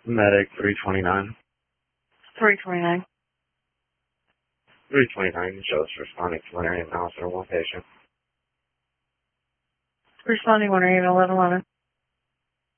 Medic 329. 329. 329 shows responding to Larry and House or one patient. Responding 1 area 1111.